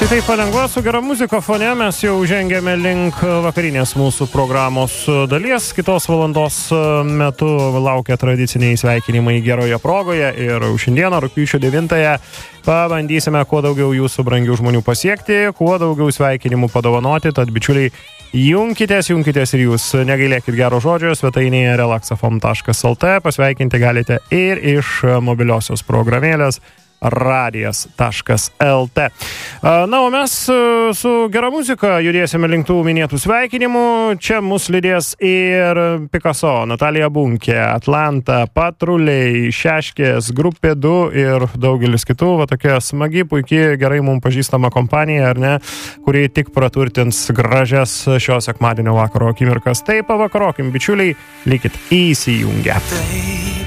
taip palengva su gera muzika fone mes jau žengėme link vakarinės mūsų programos dalies. Kitos valandos metu laukia tradiciniai sveikinimai geroje progoje ir šiandieną, rugpjūčio 9-ąją, pabandysime kuo daugiau jūsų brangių žmonių pasiekti, kuo daugiau sveikinimų padovanoti, tad bičiuliai, junkitės ir jūs negailėkit gero žodžio, svetainėje relaxafm.lt pasveikinti galite ir iš mobiliosios programėlės radijas.lt. Na, o mes su gera muzika judėsime link tų minėtų sveikinimų. Čia mus lydės ir Picasso, Natalija Bunkė, Atlanta, Patruliai, Šeškės, Grupė 2 ir daugelis kitų. Va tokia smagi, puikiai, gerai mums pažįstama kompanija, ar ne, kuri tik praturtins gražias šio sekmadienio vakaro akimirkas. Tai pavakarokim, bičiuliai, likit įsijungę.